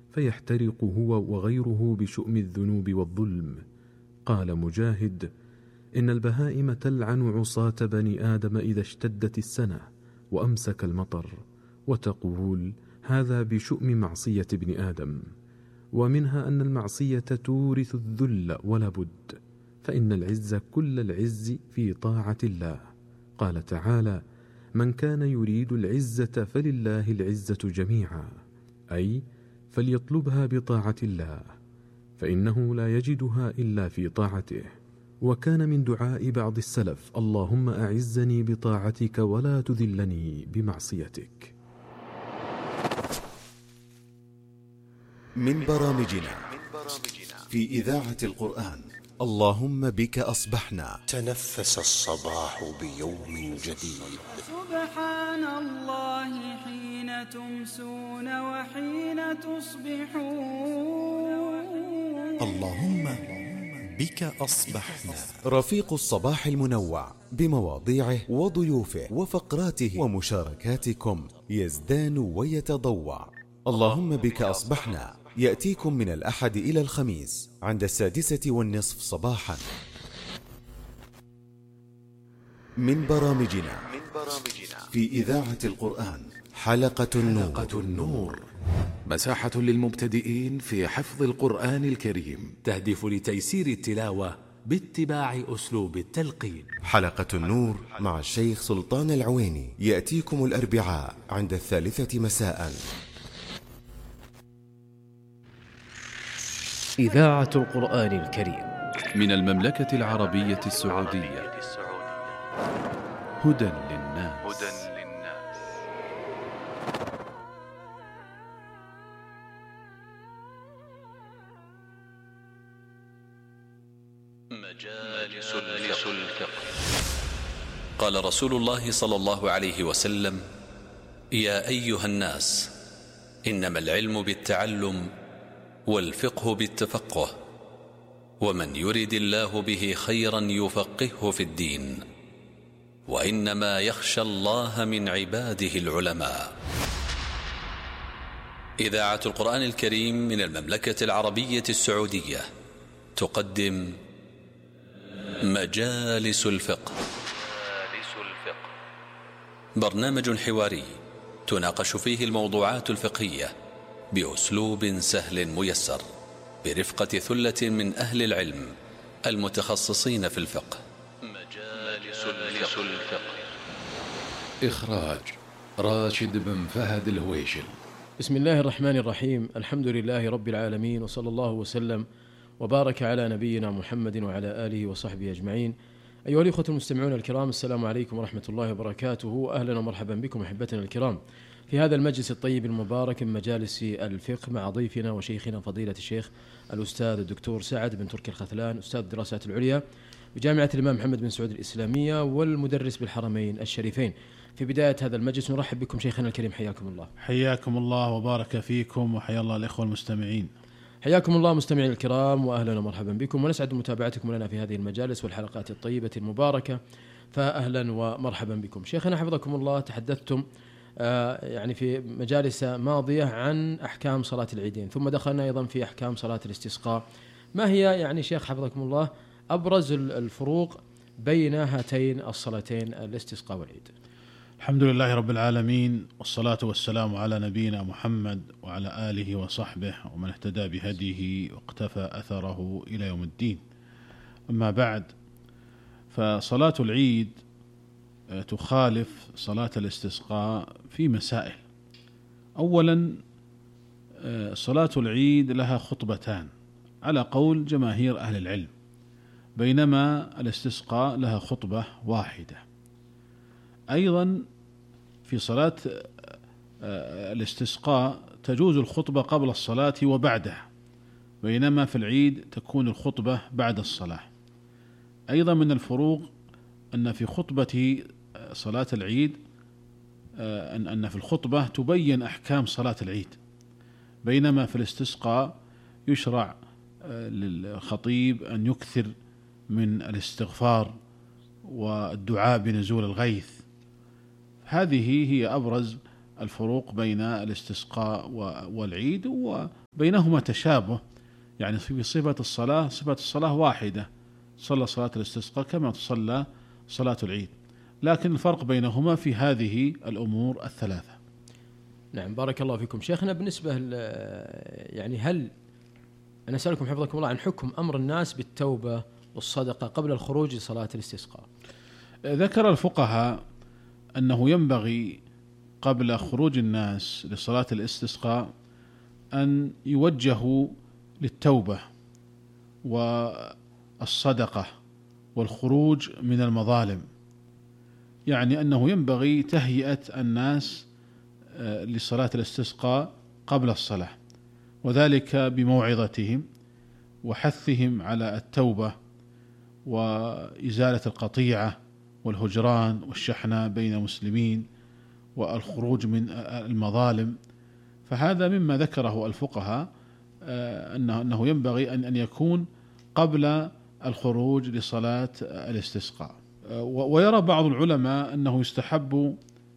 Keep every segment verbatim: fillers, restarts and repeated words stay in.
فيحترق هو وغيره بشؤم الذنوب والظلم. قال مجاهد: إن البهائم تلعن عصاة بني آدم إذا اشتدت السنة وأمسك المطر، وتقول: هذا بشؤم معصية ابن آدم. ومنها أن المعصية تورث الذل ولا بد، فإن العز كل العز في طاعة الله. قال تعالى: من كان يريد العزة فلله العزة جميعا، أي فليطلبها بطاعة الله، فإنه لا يجدها إلا في طاعته. وكان من دعاء بعض السلف: اللهم أعزني بطاعتك ولا تذلني بمعصيتك. من برامجنا في إذاعة القرآن اللهم بك أصبحنا. تنفس الصباح بيوم جديد. سبحان الله حين تمسون وحين تصبحون. اللهم بك أصبحنا. رفيق الصباح المنوع بمواضيعه وضيوفه وفقراته ومشاركاتكم يزدان ويتضوع. اللهم بك أصبحنا يأتيكم من الأحد إلى الخميس عند السادسة والنصف صباحا. من برامجنا في إذاعة القرآن حلقة النور, حلقة النور مساحة للمبتدئين في حفظ القرآن الكريم، تهدف لتيسير التلاوة باتباع أسلوب التلقين. حلقة النور مع الشيخ سلطان العويني يأتيكم الأربعاء عند الثالثة مساء. إذاعة القرآن الكريم من المملكة العربية السعودية. هدى للناس. مجالس الفقه. قال رسول الله صلى الله عليه وسلم: يا أيها الناس، إنما العلم بالتعلم والفقه بالتفقه، ومن يرد الله به خيرا يفقهه في الدين، وإنما يخشى الله من عباده العلماء. إذاعة القرآن الكريم من المملكة العربية السعودية تقدم مجالس الفقه. برنامج حواري تناقش فيه الموضوعات الفقهية بأسلوب سهل ميسر، برفقة ثلة من أهل العلم المتخصصين في الفقه. مجالس الفقه. إخراج راشد بن فهد الهويشل. بسم الله الرحمن الرحيم. الحمد لله رب العالمين، وصلى الله وسلم وبارك على نبينا محمد وعلى آله وصحبه أجمعين. أيها الإخوة المستمعون الكرام، السلام عليكم ورحمة الله وبركاته. أهلا ومرحبا بكم أحبتنا الكرام في هذا المجلس الطيب المبارك من مجالس الفقه، مع ضيفنا وشيخنا فضيلة الشيخ الأستاذ الدكتور سعد بن تركي الخثلان، أستاذ الدراسات العليا بجامعة الإمام محمد بن سعود الإسلامية والمدرس بالحرمين الشريفين. في بداية هذا المجلس نرحب بكم شيخنا الكريم، حياكم الله. حياكم الله وبارك فيكم، وحيا الله الإخوة المستمعين. حياكم الله مستمعين الكرام، وأهلا ومرحبا بكم، ونسعد متابعتكم لنا في هذه المجالس والحلقات الطيبة المباركة، فأهلا ومرحبا بكم. شيخنا حفظكم الله، تحدثتم آه يعني في مجالس ماضية عن أحكام صلاة العيدين، ثم دخلنا أيضا في أحكام صلاة الاستسقاء. ما هي يعني شيخ حفظكم الله أبرز الفروق بين هاتين الصلاتين، الاستسقاء والعيد؟ الحمد لله رب العالمين، والصلاة والسلام على نبينا محمد وعلى آله وصحبه ومن اهتدى بهديه واقتفى أثره إلى يوم الدين. أما بعد، فصلاة العيد تخالف صلاة الاستسقاء في مسائل. أولا، صلاة العيد لها خطبتان على قول جماهير أهل العلم، بينما الاستسقاء لها خطبة واحدة. أيضا في صلاة الاستسقاء تجوز الخطبة قبل الصلاة وبعدها، بينما في العيد تكون الخطبة بعد الصلاة. أيضا من الفروق أن في خطبة صلاة العيد أن في الخطبة تبين أحكام صلاة العيد، بينما في الاستسقاء يشرع للخطيب أن يكثر من الاستغفار والدعاء بنزول الغيث. هذه هي أبرز الفروق بين الاستسقاء والعيد، وبينهما تشابه، يعني في صفة الصلاة، صفة الصلاة واحدة، صلى صلاة الاستسقاء كما تصلى صلاة العيد، لكن الفرق بينهما في هذه الأمور الثلاثة. نعم، بارك الله فيكم شيخنا. بالنسبة يعني هل أنا أسألكم حفظكم الله عن حكم أمر الناس بالتوبة والصدقة قبل الخروج لصلاة الاستسقاء؟ ذكر الفقهاء أنه ينبغي قبل خروج الناس لصلاة الاستسقاء أن يوجهوا للتوبة والصدقة والخروج من المظالم، يعني أنه ينبغي تهيئة الناس لصلاة الاستسقاء قبل الصلاة، وذلك بموعظتهم وحثهم على التوبة وإزالة القطيعة والهجران والشحنة بين المسلمين والخروج من المظالم. فهذا مما ذكره الفقهاء أنه أنه ينبغي أن يكون قبل الخروج لصلاة الاستسقاء. ويرى بعض العلماء أنه يستحب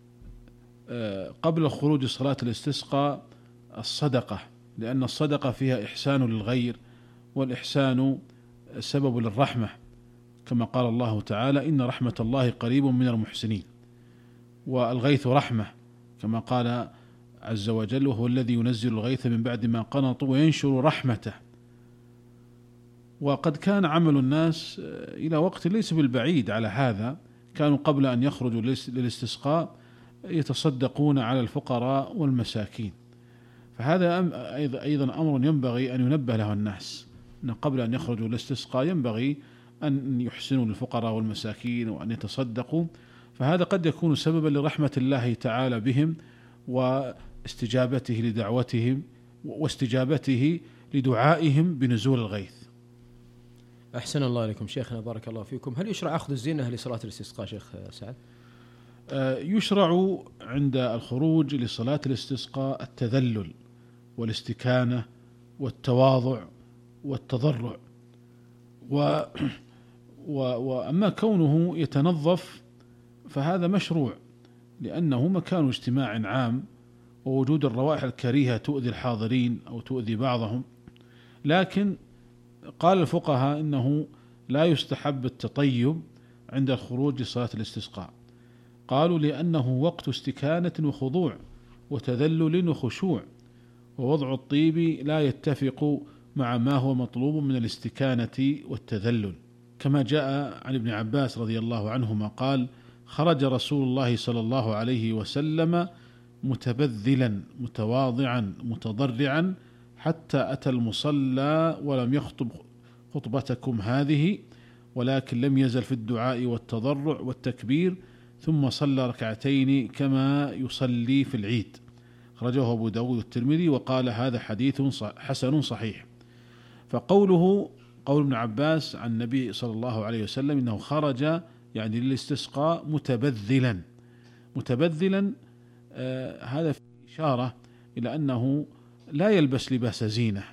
قبل الخروج لصلاة الاستسقاء الصدقة، لأن الصدقة فيها إحسان للغير، والإحسان سبب للرحمة، كما قال الله تعالى: إن رحمة الله قريب من المحسنين. والغيث رحمة، كما قال عز وجل: وهو الذي ينزل الغيث من بعد ما قنطوا وينشر رحمته. وقد كان عمل الناس إلى وقت ليس بالبعيد على هذا، كانوا قبل أن يخرجوا للاستسقاء يتصدقون على الفقراء والمساكين. فهذا أيضا أمر ينبغي أن ينبه له الناس، أن قبل أن يخرجوا للاستسقاء ينبغي أن يحسنوا للفقراء والمساكين وأن يتصدقوا، فهذا قد يكون سببا لرحمة الله تعالى بهم واستجابته لدعوتهم واستجابته لدعائهم بنزول الغيث. أحسن الله إليكم شيخنا، بارك الله فيكم. هل يشرع أخذ الزينة لصلاة الاستسقاء شيخ سعد؟ يشرع عند الخروج لصلاة الاستسقاء التذلل والاستكانة والتواضع والتضرع، و وأما كونه يتنظف فهذا مشروع، لأنه مكان اجتماع عام، ووجود الروائح الكريهة تؤذي الحاضرين أو تؤذي بعضهم. لكن قال الفقهاء إنه لا يستحب التطيب عند الخروج لصلاة الاستسقاء، قالوا لأنه وقت استكانة وخضوع وتذلل وخشوع، ووضع الطيب لا يتفق مع ما هو مطلوب من الاستكانة والتذلل، كما جاء عن ابن عباس رضي الله عنهما قال: خرج رسول الله صلى الله عليه وسلم متبذلا متواضعا متضرعا حتى أتى المصلى ولم يخطب خطبتكم هذه، ولكن لم يزل في الدعاء والتضرع والتكبير، ثم صلى ركعتين كما يصلي في العيد. خرجه أبو داود والترمذي وقال: هذا حديث حسن صحيح. فقوله قول ابن عباس عن النبي صلى الله عليه وسلم إنه خرج يعني للاستسقاء متبذلا متبذلا آه هذا في إشارة إلى أنه لا يلبس لباس زينة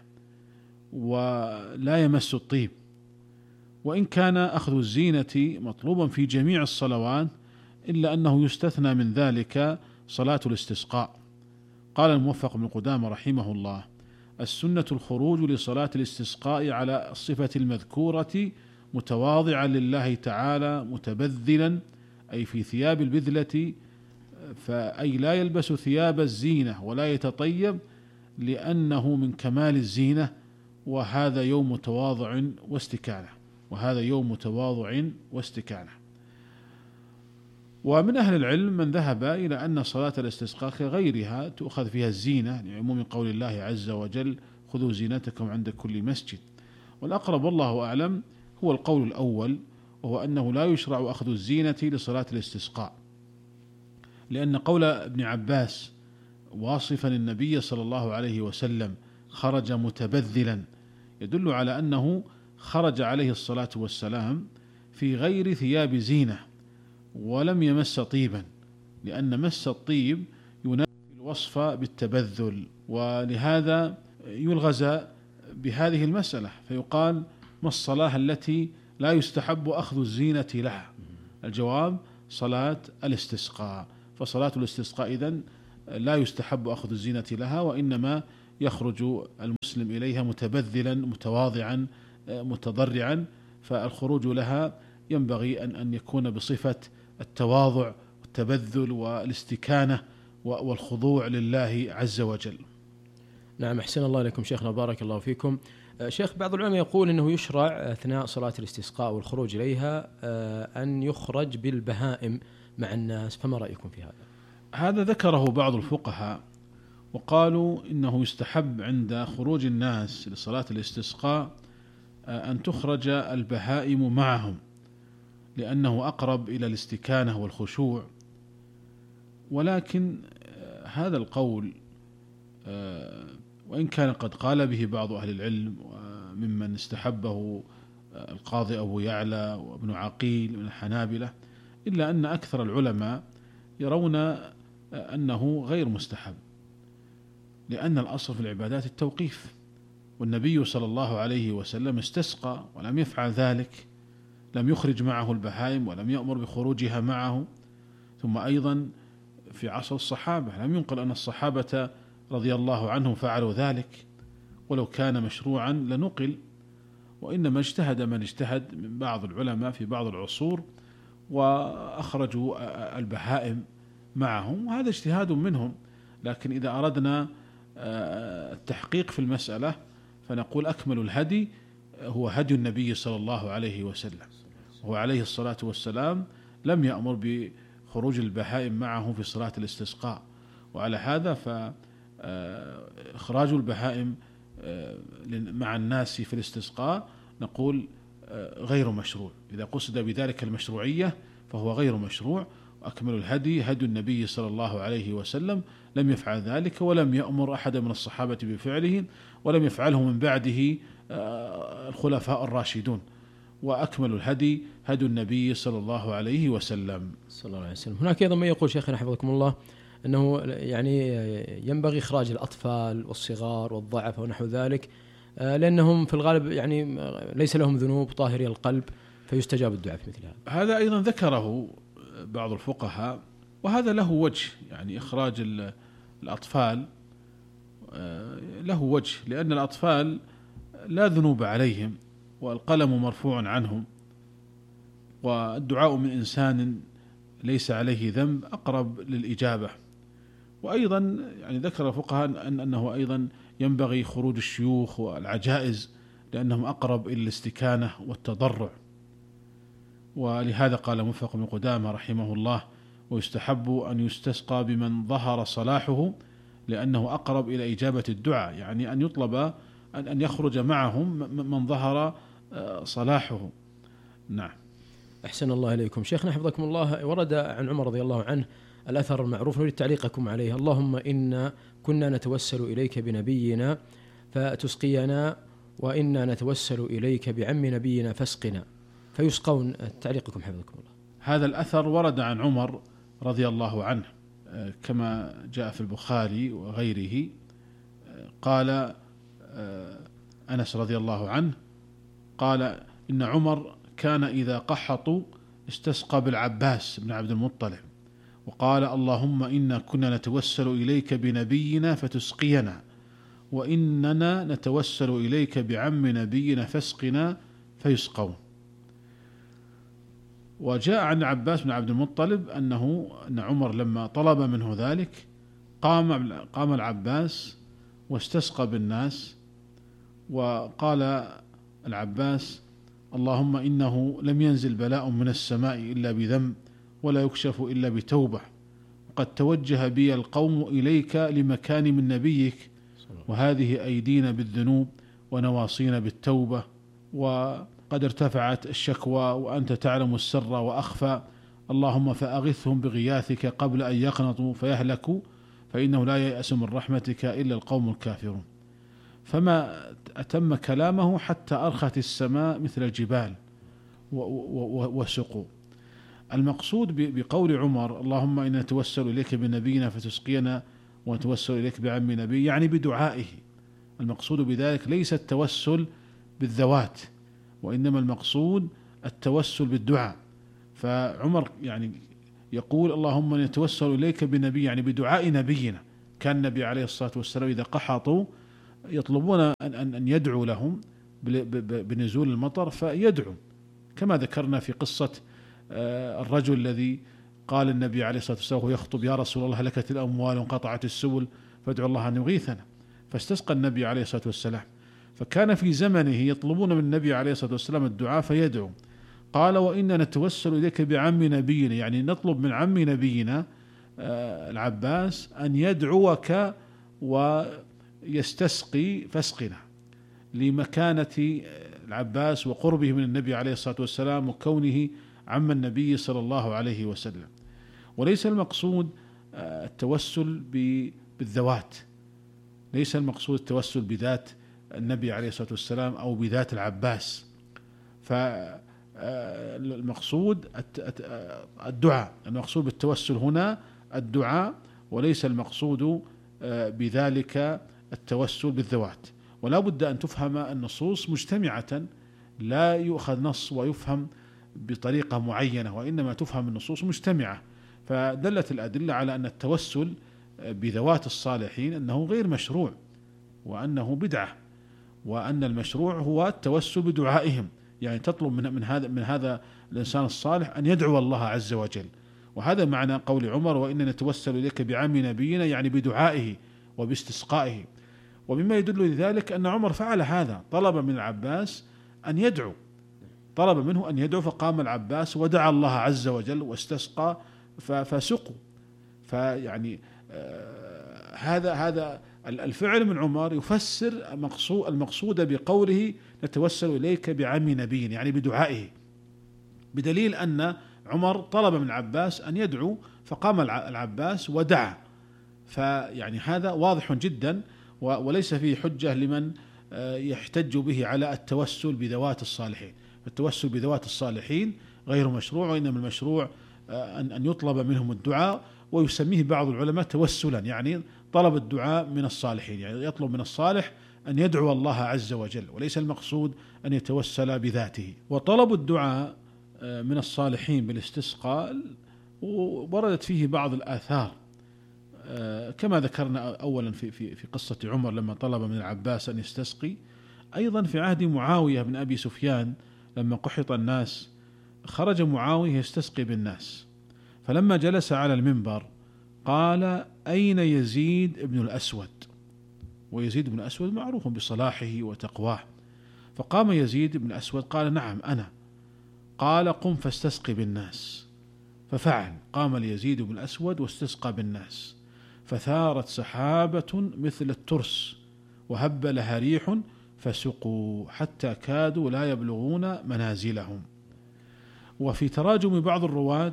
ولا يمس الطيب، وإن كان أخذ الزينة مطلوبا في جميع الصلوات، إلا أنه يستثنى من ذلك صلاة الاستسقاء. قال الموفق بن قدامة رحمه الله: السنة الخروج لصلاة الاستسقاء على الصفة المذكورة متواضعا لله تعالى متبذلا، أي في ثياب البذلة، فأي لا يلبس ثياب الزينة ولا يتطيب، لأنه من كمال الزينة، وهذا يوم تواضع واستكانة وهذا يوم تواضع واستكانة. ومن أهل العلم من ذهب إلى أن صلاة الاستسقاء كغيرها تؤخذ فيها الزينة، لعموم قول الله عز وجل: خذوا زينتكم عند كل مسجد. والأقرب والله أعلم هو القول الأول، وهو أنه لا يشرع أخذ الزينة لصلاة الاستسقاء، لأن قول ابن عباس واصفا النبي صلى الله عليه وسلم خرج متبذلا يدل على أنه خرج عليه الصلاة والسلام في غير ثياب زينة ولم يمس طيبا، لأن مس الطيب ينافي الوصف بالتبذل، ولهذا يلغز بهذه المسألة فيقال: ما الصلاة التي لا يستحب أخذ الزينة لها؟ الجواب: صلاة الاستسقاء. فصلاة الاستسقاء إذن لا يستحب أخذ الزينة لها، وإنما يخرج المسلم إليها متبذلا متواضعا متضرعا، فالخروج لها ينبغي أن أن يكون بصفة التواضع والتبذل والاستكانة والخضوع لله عز وجل. نعم، أحسن الله إليكم شيخنا، بارك الله فيكم. شيخ، بعض العلماء يقول أنه يشرع أثناء صلاة الاستسقاء والخروج إليها أن يخرج بالبهائم مع الناس، فما رأيكم في هذا؟ هذا ذكره بعض الفقهاء وقالوا إنه يستحب عند خروج الناس لصلاة الاستسقاء أن تخرج البهائم معهم، لأنه أقرب إلى الاستكانة والخشوع. ولكن هذا القول وإن كان قد قال به بعض أهل العلم وممن استحبه القاضي أبو يعلى وابن عقيل من الحنابلة، إلا أن أكثر العلماء يرون أنه غير مستحب، لأن الأصل في العبادات التوقيف، والنبي صلى الله عليه وسلم استسقى ولم يفعل ذلك، لم يخرج معه البهائم ولم يأمر بخروجها معه. ثم أيضا في عصر الصحابة لم ينقل أن الصحابة رضي الله عنهم فعلوا ذلك، ولو كان مشروعا لنقل، وإنما اجتهد من اجتهد من بعض العلماء في بعض العصور وأخرجوا البهائم معهم، وهذا اجتهاد منهم. لكن إذا أردنا التحقيق في المسألة فنقول أكمل الهدي هو هدي النبي صلى الله عليه وسلم، وهو عليه الصلاة والسلام لم يأمر بخروج البهائم معه في صلاة الاستسقاء. وعلى هذا فإخراج البهائم مع الناس في الاستسقاء نقول غير مشروع. إذا قصد بذلك المشروعية فهو غير مشروع، وأكمل الهدي هدي النبي صلى الله عليه وسلم، لم يفعل ذلك ولم يأمر أحد من الصحابة بفعله، ولم يفعله من بعده الخلفاء الراشدون، وأكمل الهدي هدي النبي صلى الله عليه وسلم. صلى الله عليه وسلم. هناك أيضا ما يقول شيخنا حفظكم الله أنه يعني ينبغي إخراج الأطفال والصغار والضعف ونحو ذلك، لأنهم في الغالب يعني ليس لهم ذنوب، طاهري القلب، فيستجاب الدعاء في مثل هذا. هذا أيضا ذكره بعض الفقهاء، وهذا له وجه، يعني إخراج الأطفال له وجه، لأن الأطفال لا ذنوب عليهم والقلم مرفوع عنهم، والدعاء من إنسان ليس عليه ذنب أقرب للإجابة. وأيضا يعني ذكر الفقهاء أن أنه أيضا ينبغي خروج الشيوخ والعجائز، لأنهم أقرب إلى الاستكانة والتضرع. ولهذا قال موفق بن قدامة رحمه الله: ويستحب أن يستسقى بمن ظهر صلاحه، لأنه أقرب إلى إجابة الدعاء، يعني أن يطلب أن يخرج معهم من ظهر صلاحه. نعم. أحسن الله إليكم شيخنا حفظكم الله. ورد عن عمر رضي الله عنه الأثر المعروف، نريد تعليقكم عليه: اللهم إنا كنا نتوسل إليك بنبينا فتسقينا، وإنا نتوسل إليك بعم نبينا فاسقنا، فيسقون. تعليقكم حفظكم الله. هذا الأثر ورد عن عمر رضي الله عنه كما جاء في البخاري وغيره. قال أنس رضي الله عنه قال إن عمر كان إذا قحطوا استسقى بالعباس بن عبد المطلب، وقال: اللهم إنا كنا نتوسل إليك بنبينا فتسقينا، وإننا نتوسل إليك بعم نبينا فاسقنا، فيسقون. وجاء عن عباس بن عبد المطلب أنه أن عمر لما طلب منه ذلك قام قام العباس واستسقى بالناس، وقال العباس: اللهم إنه لم ينزل بلاء من السماء إلا بذنب، ولا يكشف إلا بتوبة، وقد توجه بي القوم إليك لمكان من نبيك، وهذه أيدينا بالذنوب ونواصينا بالتوبة، وقد ارتفعت الشكوى وأنت تعلم السر وأخفى، اللهم فأغثهم بغياثك قبل أن يقنطوا فيهلكوا، فإنه لا ييأس من رحمتك إلا القوم الكافرون. فما أتم كلامه حتى أرخت السماء مثل الجبال وسقوا. المقصود بقول عمر: اللهم إنا نتوسل إليك بنبينا فتسقينا، ونتوسل إليك بعم نبي، يعني بدعائه. المقصود بذلك ليس التوسل بالذوات، وإنما المقصود التوسل بالدعاء. فعمر يعني يقول اللهم نتوسل إليك بنبي، يعني بدعاء نبينا. كان النبي عليه الصلاة والسلام إذا قحطوا يطلبون أن, أن, أن يدعو لهم بنزول المطر فيدعو، كما ذكرنا في قصة الرجل الذي قال النبي عليه الصلاة والسلام وهو يخطب: يا رسول الله هلكت الأموال وانقطعت السبل فادعو الله أن يغيثنا. فاستسقى النبي عليه الصلاة والسلام، فكان في زمنه يطلبون من النبي عليه الصلاة والسلام الدعاء فيدعو. قال: وإنا نتوسل إليك بعم نبينا، يعني نطلب من عم نبينا العباس أن يدعوك ويستسقي فاسقنا، لمكانة العباس وقربه من النبي عليه الصلاة والسلام وكونه عم النبي صلى الله عليه وسلم. وليس المقصود التوسل بالذوات، ليس المقصود التوسل بذات النبي عليه الصلاة والسلام أو بذات العباس، فالمقصود الدعاء. المقصود بالتوسل هنا الدعاء، وليس المقصود بذلك التوسل بالذوات. ولا بد أن تفهم النصوص مجتمعة، لا يؤخذ نص ويفهم بطريقة معينة، وإنما تفهم النصوص مجتمعة. فدلت الأدلة على أن التوسل بذوات الصالحين أنه غير مشروع، وأنه بدعة، وأن المشروع هو التوسل بدعائهم، يعني تطلب من من هذا من هذا الإنسان الصالح أن يدعو الله عز وجل. وهذا معنى قول عمر: وإننا نتوسل إليك بعم نبينا، يعني بدعائه وباستسقائه. ومما يدل لذلك أن عمر فعل هذا، طلب من العباس أن يدعو، طلب منه أن يدعو، فقام العباس ودعا الله عز وجل واستسقى فسقوا. فيعني آه هذا هذا الفعل من عمر يفسر المقصود بقوله نتوسل إليك بعم نبي، يعني بدعائه، بدليل أن عمر طلب من العباس أن يدعو فقام العباس ودعا. فيعني هذا واضح جدا، وليس فيه حجة لمن يحتج به على التوسل بذوات الصالحين. التوسل بذوات الصالحين غير مشروع، وإنما المشروع أن يطلب منهم الدعاء، ويسميه بعض العلماء توسلا، يعني طلب الدعاء من الصالحين، يعني يطلب من الصالح أن يدعو الله عز وجل، وليس المقصود أن يتوسل بذاته. وطلب الدعاء من الصالحين بالاستسقاء وردت فيه بعض الآثار، كما ذكرنا أولا في في في قصة عمر لما طلب من العباس أن يستسقي. أيضا في عهد معاوية بن أبي سفيان لما قحط الناس خرج معاوية يستسقي بالناس، فلما جلس على المنبر قال: أين يزيد بن الأسود؟ ويزيد بن الأسود معروف بصلاحه وتقواه. فقام يزيد بن الأسود قال: نعم أنا. قال: قم فاستسقي بالناس. ففعل، قام اليزيد بن الأسود واستسقى بالناس، فثارت سحابة مثل الترس وهب لها ريح فسقوا حتى كادوا لا يبلغون منازلهم. وفي تراجم بعض الرواة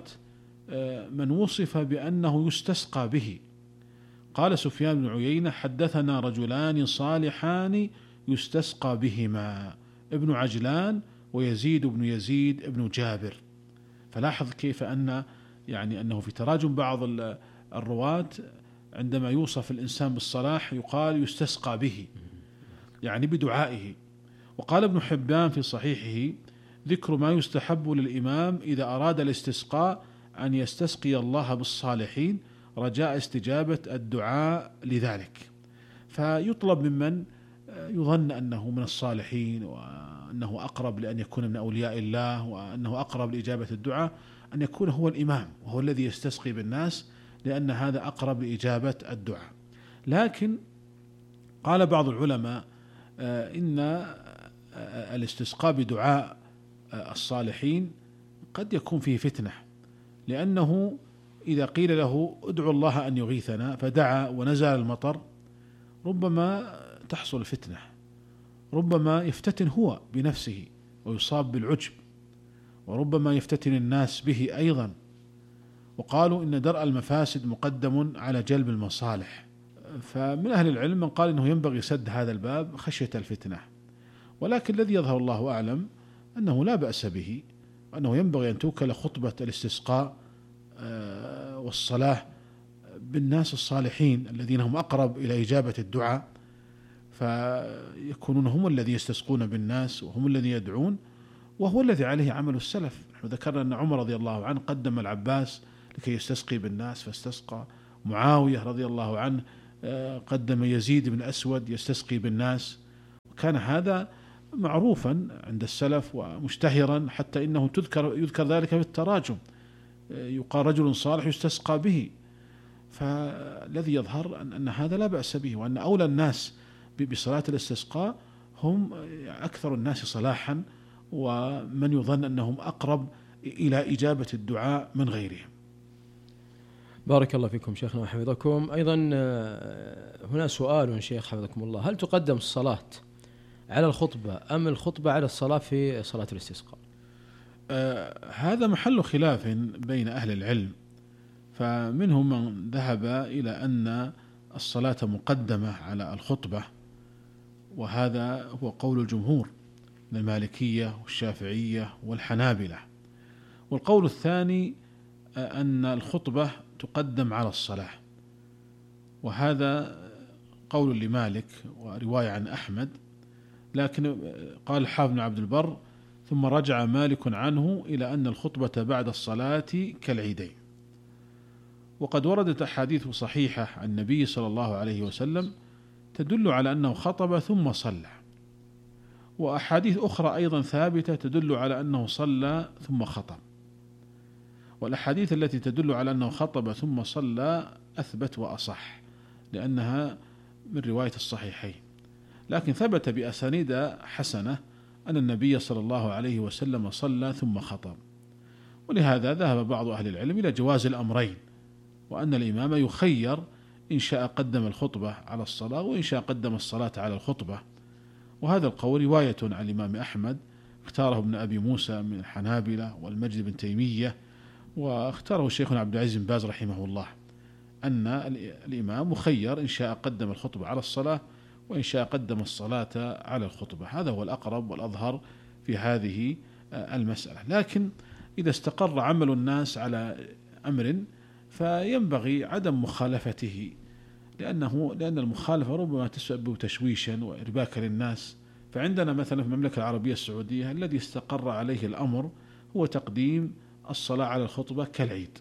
من وصف بأنه يستسقى به. قال سفيان بن عيينة: حدثنا رجلان صالحان يستسقى بهما، ابن عجلان ويزيد بن يزيد ابن جابر. فلاحظ كيف أن يعني أنه في تراجم بعض الرواة عندما يوصف الإنسان بالصلاح يقال يستسقى به، يعني بدعائه. وقال ابن حبان في صحيحه: ذكر ما يستحب للإمام إذا أراد الاستسقاء أن يستسقي الله بالصالحين رجاء استجابة الدعاء لذلك. فيطلب ممن يظن أنه من الصالحين وأنه أقرب لأن يكون من أولياء الله وأنه أقرب لإجابة الدعاء أن يكون هو الإمام وهو الذي يستسقي بالناس، لأن هذا أقرب لإجابة الدعاء. لكن قال بعض العلماء إن الاستسقاء بدعاء الصالحين قد يكون فيه فتنة، لأنه إذا قيل له ادعو الله أن يغيثنا فدعا ونزل المطر ربما تحصل فتنة، ربما يفتتن هو بنفسه ويصاب بالعجب، وربما يفتتن الناس به أيضا. وقالوا إن درء المفاسد مقدم على جلب المصالح. فمن أهل العلم من قال إنه ينبغي سد هذا الباب خشية الفتنة، ولكن الذي يظهر الله أعلم أنه لا بأس به، وأنه ينبغي أن توكل خطبة الاستسقاء والصلاة بالناس الصالحين الذين هم أقرب إلى إجابة الدعاء، فيكونون هم الذي يستسقون بالناس وهم الذي يدعون، وهو الذي عليه عمل السلف. نحن ذكرنا أن عمر رضي الله عنه قدم العباس لكي يستسقي بالناس فاستسقى. معاوية رضي الله عنه قدم يزيد بن أسود يستسقي بالناس، وكان هذا معروفا عند السلف ومشتهرا، حتى إنه تذكر يذكر ذلك في التراجم، يقال رجل صالح يستسقى به. فالذي يظهر أن, أن هذا لا بأس به، وأن أولى الناس بصلاة الاستسقاء هم أكثر الناس صلاحا، ومن يظن أنهم أقرب إلى إجابة الدعاء من غيرهم. بارك الله فيكم شيخنا وحفظكم. أيضا هنا سؤال شيخ حفظكم الله، هل تقدم الصلاة على الخطبة أم الخطبة على الصلاة في صلاة الاستسقاء؟ آه هذا محل خلاف بين أهل العلم، فمنهم من ذهب إلى أن الصلاة مقدمة على الخطبة، وهذا هو قول الجمهور من المالكية والشافعية والحنابلة. والقول الثاني أن الخطبة تقدم على الصلاة، وهذا قول لمالك ورواية عن أحمد، لكن قال الحافظ بن عبد البر ثم رجع مالك عنه إلى أن الخطبة بعد الصلاة كالعيدين. وقد وردت أحاديث صحيحة عن النبي صلى الله عليه وسلم تدل على أنه خطب ثم صلى، وأحاديث أخرى أيضا ثابتة تدل على أنه صلى ثم خطب. والأحاديث التي تدل على أنه خطب ثم صلى أثبت وأصح، لأنها من رواية الصحيحين، لكن ثبت بأسانيد حسنة أن النبي صلى الله عليه وسلم صلى ثم خطب. ولهذا ذهب بعض أهل العلم إلى جواز الأمرين، وأن الإمام يخير إن شاء قدم الخطبة على الصلاة وإن شاء قدم الصلاة على الخطبة. وهذا القول رواية عن الإمام أحمد، اختاره ابن أبي موسى من الحنابلة والمجد بن تيمية، واختاره شيخنا عبد العزيز بن باز رحمه الله، أن الإمام مخير إن شاء قدم الخطبة على الصلاة وإن شاء قدم الصلاة على الخطبة. هذا هو الأقرب والأظهر في هذه المسألة. لكن إذا استقر عمل الناس على أمر فينبغي عدم مخالفته، لأنه لأن المخالفة ربما تسبب تشويشا وإرباكا للناس. فعندنا مثلا في المملكة العربية السعودية الذي استقر عليه الأمر هو تقديم الصلاة على الخطبة كالعيد،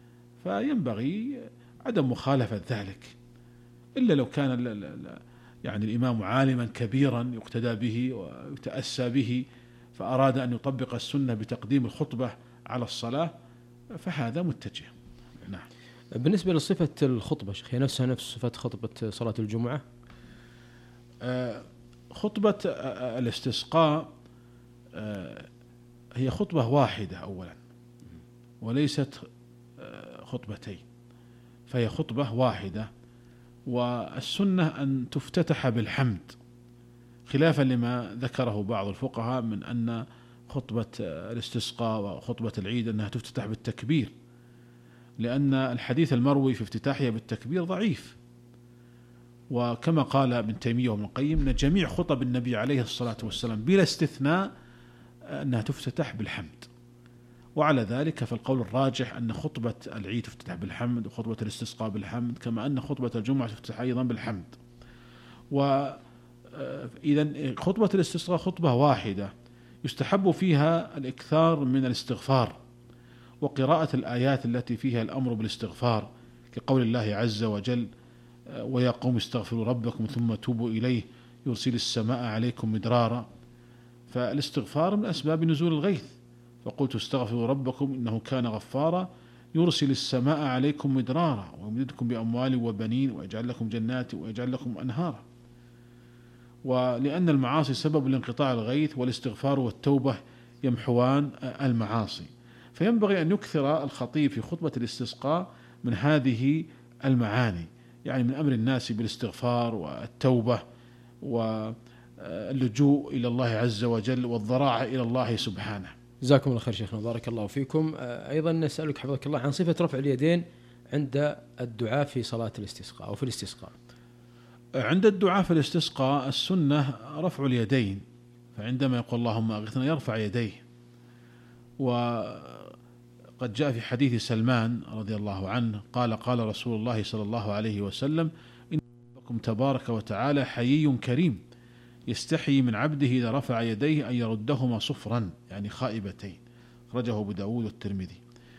فينبغي عدم مخالفة ذلك، إلا لو كان يعني الإمام عالما كبيرا يقتدى به ويتأسى به فأراد أن يطبق السنة بتقديم الخطبة على الصلاة، فهذا متجه. نعم. بالنسبة لصفة الخطبة شيخ، هي نفسها نفس صفة خطبة صلاة الجمعة؟ آه خطبة الاستسقاء آه هي خطبة واحدة أولا، وليست آه خطبتين، فهي خطبة واحدة، والسنة أن تفتتح بالحمد، خلافا لما ذكره بعض الفقهاء من أن خطبة الاستسقاء وخطبة العيد أنها تفتتح بالتكبير، لأن الحديث المروي في افتتاحها بالتكبير ضعيف. وكما قال ابن تيمية وابن القيم أن جميع خطب النبي عليه الصلاة والسلام بلا استثناء أنها تفتتح بالحمد، وعلى ذلك فالقول الراجح أن خطبة العيد تفتتح بالحمد وخطبة الاستسقاء بالحمد، كما أن خطبة الجمعة تفتتح أيضا بالحمد. وإذا خطبة الاستسقاء خطبة واحدة يستحب فيها الإكثار من الاستغفار وقراءة الآيات التي فيها الأمر بالاستغفار، كقول الله عز وجل: ويا قوم استغفروا ربكم ثم توبوا إليه يرسل السماء عليكم مدرارا. فالاستغفار من أسباب نزول الغيث، فقلت استغفروا ربكم إنه كان غفارا يرسل السماء عليكم مدرارا ويمددكم بأموال وبنين ويجعل لكم جنات ويجعل لكم أنهارا. ولأن المعاصي سبب لانقطاع الغيث، والاستغفار والتوبة يمحوان المعاصي، فينبغي أن يكثر الخطيب في خطبة الاستسقاء من هذه المعاني، يعني من أمر الناس بالاستغفار والتوبة واللجوء إلى الله عز وجل والضراعة إلى الله سبحانه. جزاكم الله خير شيخنا، بارك الله فيكم. أيضا نسألك حفظك الله عن صفة رفع اليدين عند الدعاء في صلاة الاستسقاء أو في الاستسقاء. عند الدعاء في الاستسقاء السنة رفع اليدين، فعندما يقول اللهم أغثنا يرفع يديه. وقد جاء في حديث سلمان رضي الله عنه قال: قال رسول الله صلى الله عليه وسلم: إن ربكم تبارك وتعالى حيي كريم يستحيي من عبده إذا رفع يديه أن يردهما صفرا، يعني خائبتين. أخرجه أبو داود والترمذي.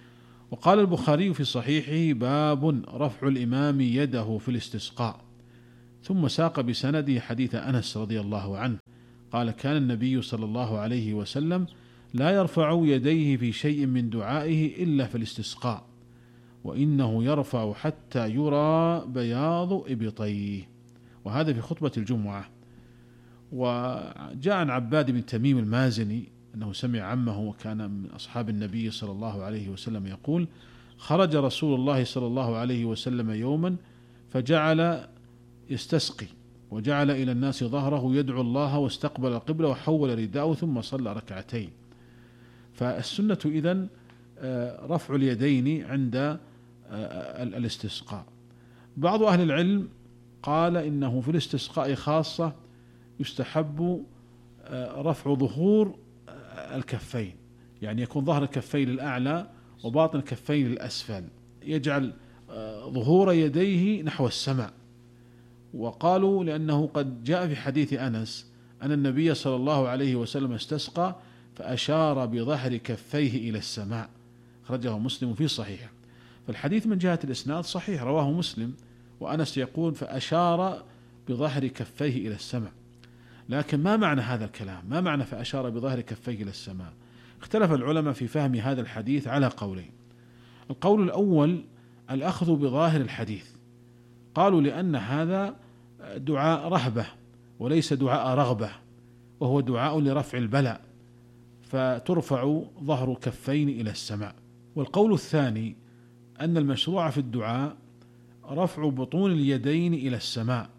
وقال البخاري في صحيحه: باب رفع الإمام يده في الاستسقاء، ثم ساق بسنده حديث أنس رضي الله عنه قال: كان النبي صلى الله عليه وسلم لا يرفع يديه في شيء من دعائه إلا في الاستسقاء، وإنه يرفع حتى يرى بياض إبطيه. وهذا في خطبة الجمعة. وجاء عن عباد بن تميم المازني أنه سمع عمه وكان من أصحاب النبي صلى الله عليه وسلم يقول: خرج رسول الله صلى الله عليه وسلم يوما فجعل يستسقي، وجعل إلى الناس ظهره يدعو الله، واستقبل القبلة وحول رداءه ثم صلى ركعتين. فالسنة إذن رفع اليدين عند الاستسقاء. بعض أهل العلم قال إنه في الاستسقاء خاصة يستحب رفع ظهور الكفين، يعني يكون ظهر الكفين للأعلى وباطن الكفين للأسفل، يجعل ظهور يديه نحو السماء. وقالوا لأنه قد جاء في حديث أنس أن النبي صلى الله عليه وسلم استسقى فأشار بظهر كفيه إلى السماء، أخرجه مسلم في صحيحه. فالحديث من جهة الإسناد صحيح، رواه مسلم، وأنس يقول فأشار بظهر كفيه إلى السماء. لكن ما معنى هذا الكلام؟ ما معنى فأشار بظهر كفيه إلى السماء؟ اختلف العلماء في فهم هذا الحديث على قولين. القول الأول الأخذ بظاهر الحديث، قالوا لأن هذا دعاء رهبة وليس دعاء رغبة، وهو دعاء لرفع البلاء، فترفع ظهر كفين إلى السماء. والقول الثاني أن المشروع في الدعاء رفع بطون اليدين إلى السماء،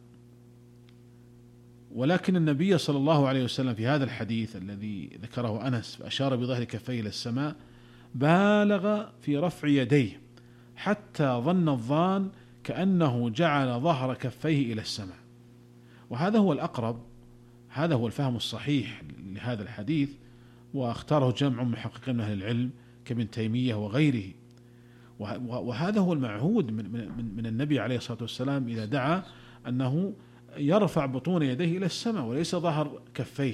ولكن النبي صلى الله عليه وسلم في هذا الحديث الذي ذكره أنس فأشار بظهر كفيه إلى السماء بالغ في رفع يديه حتى ظن الظان كأنه جعل ظهر كفيه إلى السماء. وهذا هو الأقرب، هذا هو الفهم الصحيح لهذا الحديث، واختاره جمع من محققين من أهل العلم كابن تيمية وغيره. وهذا هو المعهود من, من, من النبي عليه الصلاة والسلام إذا دعا أنه يرفع بطون يديه إلى السماء وليس ظهر كفيه.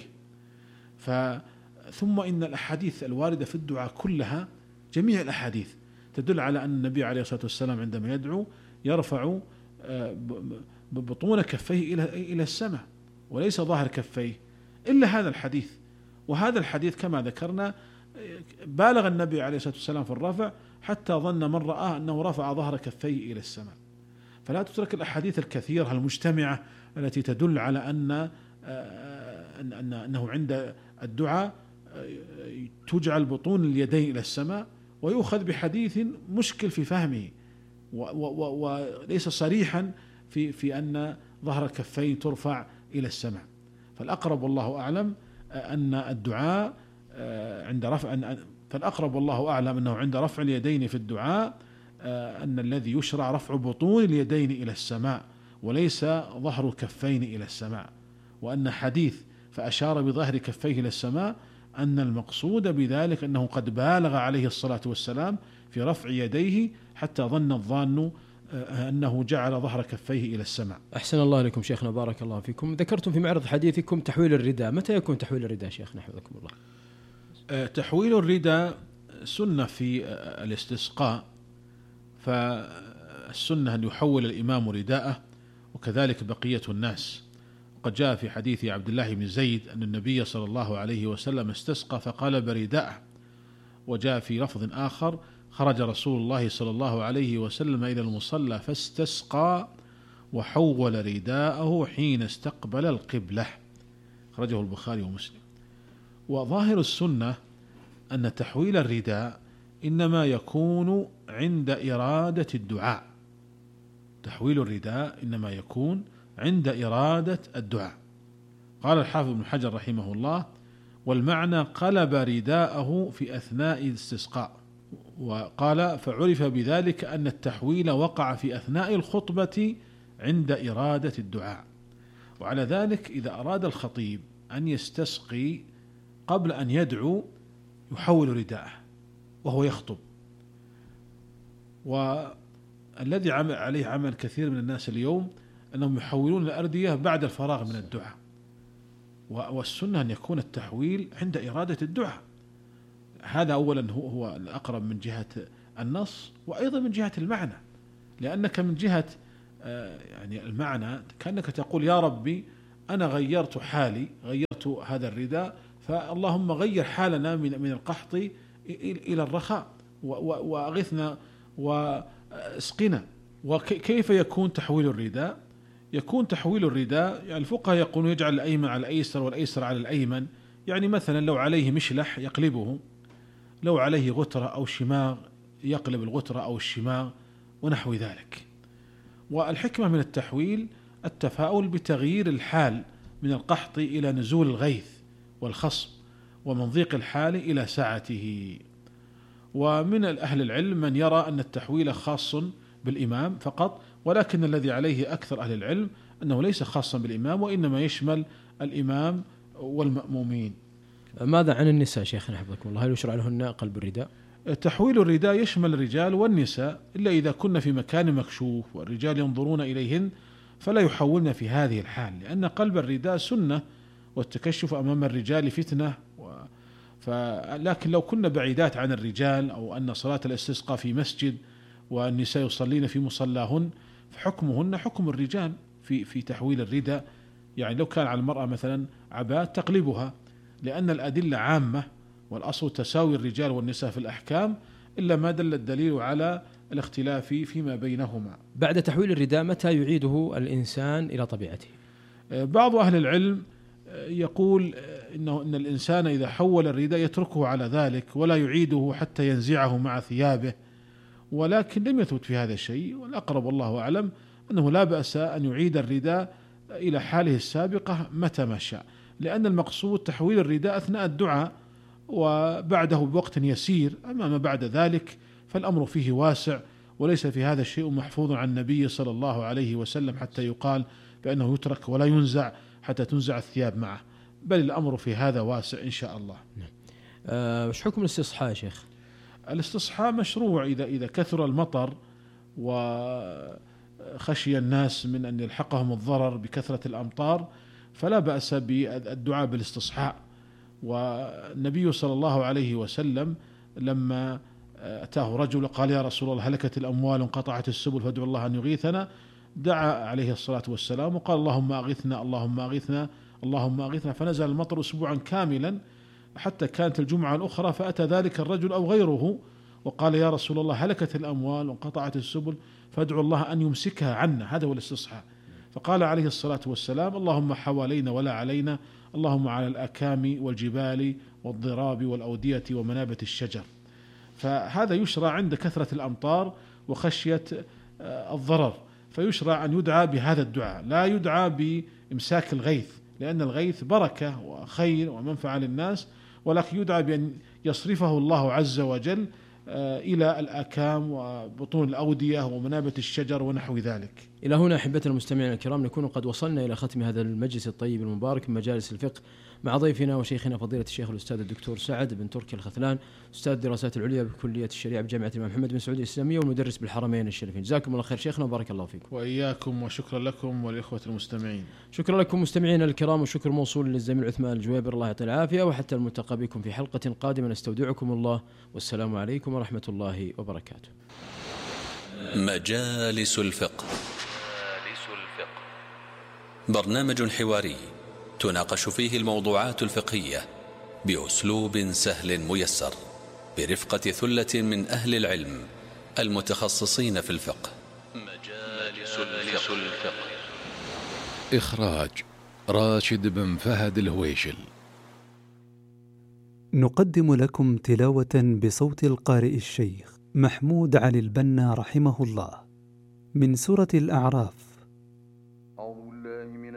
ثم إن الأحاديث الواردة في الدعاء كلها، جميع الأحاديث تدل على أن النبي عليه الصلاة والسلام عندما يدعو يرفع ببطون كفيه إلى السماء وليس ظهر كفيه، إلا هذا الحديث. وهذا الحديث كما ذكرنا بالغ النبي عليه الصلاة والسلام في الرفع حتى ظن من رآه أنه رفع ظهر كفيه إلى السماء. فلا تترك الأحاديث الكثيرة المجتمعة التي تدل على أن أنه عند الدعاء تجعل بطون اليدين إلى السماء، ويؤخذ بحديث مشكل في فهمه وليس صريحا في في أن ظهر الكفين ترفع إلى السماء. فالأقرب والله أعلم أن الدعاء عند رفع فالأقرب والله أعلم أنه عند رفع اليدين في الدعاء أن الذي يشرع رفع بطون اليدين إلى السماء وليس ظهر الكفين إلى السماء، وأن حديث فأشار بظهر كفيه إلى السماء أن المقصود بذلك أنه قد بالغ عليه الصلاة والسلام في رفع يديه حتى ظن الظان أنه جعل ظهر كفيه إلى السماء. أحسن الله لكم شيخنا، بارك الله فيكم. ذكرتم في معرض حديثكم تحويل الرداء، متى يكون تحويل الرداء شيخنا حفظكم الله؟ تحويل الرداء سنة في الاستسقاء، فالسنة أن يحول الإمام رداءه وكذلك بقية الناس. وقد جاء في حديث عبد الله بن زيد أن النبي صلى الله عليه وسلم استسقى فقلب رداءه. وجاء في لفظ آخر: خرج رسول الله صلى الله عليه وسلم إلى المصلى فاستسقى وحول رداءه حين استقبل القبلة، خرجه البخاري ومسلم. وظاهر السنة أن تحويل الرداء إنما يكون عند إرادة الدعاء، تحويل الرداء إنما يكون عند إرادة الدعاء. قال الحافظ ابن حجر رحمه الله: والمعنى قلب رداءه في أثناء الاستسقاء. وقال: فعرف بذلك أن التحويل وقع في أثناء الخطبة عند إرادة الدعاء. وعلى ذلك إذا أراد الخطيب أن يستسقي قبل أن يدعو يحول رداءه وهو يخطب. والذي عمل عليه عمل كثير من الناس اليوم أنهم يحولون الأردية بعد الفراغ من الدعاء، والسنة أن يكون التحويل عند إرادة الدعاء. هذا أولا هو الأقرب من جهة النص وأيضا من جهة المعنى، لأنك من جهة يعني المعنى كأنك تقول يا ربي أنا غيرت حالي، غيرت هذا الرداء، فاللهم غير حالنا من من القحط إلى الرخاء وأغثنا واسقنا. وكيف يكون تحويل الرداء؟ يكون تحويل الرداء يعني الفقهاء يقولون يجعل الأيمن على الأيسر والأيسر على الأيمن، يعني مثلا لو عليه مشلح يقلبه، لو عليه غترة أو شماغ يقلب الغترة أو الشماغ ونحو ذلك. والحكمة من التحويل التفاؤل بتغيير الحال من القحط إلى نزول الغيث والخصب، ومن ضيق الحال إلى سعته. ومن أهل العلم من يرى أن التحويل خاص بالإمام فقط، ولكن الذي عليه أكثر أهل العلم أنه ليس خاصا بالإمام، وإنما يشمل الإمام والمأمومين. ماذا عن النساء شيخنا حفظكم الله؟ هل يشرع لهن قلب الرداء؟ تحويل الرداء يشمل الرجال والنساء، إلا إذا كن في مكان مكشوف والرجال ينظرون إليهن فلا يحولن في هذه الحال، لأن قلب الرداء سنة والتكشف أمام الرجال فتنة. و... ف... لكن لو كنا بعيدات عن الرجال، أو أن صلاة الاستسقاء في مسجد والنساء يصلين في مصلاهن، فحكمهن حكم الرجال في في تحويل الرداء. يعني لو كان على المرأة مثلا عباءة تقلبها، لأن الأدلة عامة والأصل تساوي الرجال والنساء في الأحكام، إلا ما دل الدليل على الاختلاف فيما بينهما. بعد تحويل الرداء متى يعيده الإنسان إلى طبيعته؟ بعض أهل العلم يقول إنه إن الإنسان إذا حول الرداء يتركه على ذلك ولا يعيده حتى ينزعه مع ثيابه، ولكن لم يثبت في هذا الشيء، والأقرب والله أعلم أنه لا بأس أن يعيد الرداء إلى حاله السابقة متى ما شاء، لأن المقصود تحويل الرداء أثناء الدعاء وبعده بوقت يسير. أما ما بعد ذلك فالأمر فيه واسع، وليس في هذا الشيء محفوظ عن النبي صلى الله عليه وسلم حتى يقال بأنه يترك ولا ينزع حتى تنزع الثياب معه، بل الأمر في هذا واسع إن شاء الله. أه وش حكم الاستصحاء يا شيخ؟ الاستصحاء مشروع إذا إذا كثر المطر وخشي الناس من أن يلحقهم الضرر بكثرة الأمطار، فلا بأس بالدعاء بالاستصحاء. والنبي صلى الله عليه وسلم لما أتاه رجل قال يا رسول الله هلكت الأموال وانقطعت السبل فادعو الله أن يغيثنا، دعا عليه الصلاة والسلام وقال اللهم أغثنا اللهم أغثنا اللهم أغثنا، فنزل المطر أسبوعا كاملا حتى كانت الجمعة الأخرى، فأتى ذلك الرجل أو غيره وقال يا رسول الله هلكت الأموال وانقطعت السبل فادعو الله أن يمسكها عنا. هذا هو الاستصحاء. فقال عليه الصلاة والسلام اللهم حوالينا ولا علينا، اللهم على الأكام والجبال والضراب والأودية ومنابت الشجر. فهذا يشرع عند كثرة الأمطار وخشية الضرر، فيشرع أن يدعى بهذا الدعاء، لا يدعى بإمساك الغيث، لأن الغيث بركة وخير ومنفعة للناس، ولكن يدعى بأن يصرفه الله عز وجل إلى الأكام وبطون الأودية ومنابت الشجر ونحو ذلك. إلى هنا أحبتنا المستمعين الكرام نكون قد وصلنا إلى ختم هذا المجلس الطيب المبارك من مجالس الفقه مع ضيفنا وشيخنا فضيلة الشيخ الأستاذ الدكتور سعد بن تركي الخثلان، أستاذ الدراسات العليا بكلية الشريعة بجامعة الإمام محمد بن سعود الإسلامية والمدرس بالحرمين الشريفين. جزاكم الله خير شيخنا وبارك الله فيكم. وإياكم وشكرا لكم والإخوة المستمعين. شكرا لكم مستمعينا الكرام، وشكر موصول للزميل عثمان الجويبر الله يعطيه العافية، وحتى الملتقى بكم في حلقة قادمة نستودعكم الله والسلام عليكم ورحمة الله وبركاته. مجالس الفقه. برنامج حواري تناقش فيه الموضوعات الفقهية بأسلوب سهل ميسر برفقة ثلة من أهل العلم المتخصصين في الفقه. مجالس الفقه. إخراج راشد بن فهد الهويشل. نقدم لكم تلاوة بصوت القارئ الشيخ محمود علي البنا رحمه الله من سورة الأعراف